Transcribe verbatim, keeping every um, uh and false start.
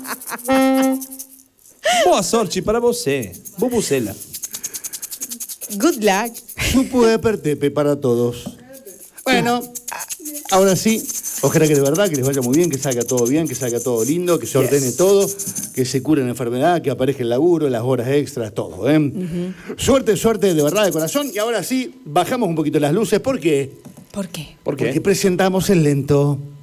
Boa sorte para você, Bubucela. Good luck. Supude pertepe para todos. Bueno, ahora sí, ojalá que de verdad que les vaya muy bien, que salga todo bien, que salga todo lindo, que se ordene yes. todo, que se cure la enfermedad, que aparezca el laburo, las horas extras, todo, ¿eh? Uh-huh. Suerte, suerte de verdad, de corazón. Y ahora sí, bajamos un poquito las luces. ¿Por qué? ¿Por qué? ¿Por qué? Porque presentamos el lento.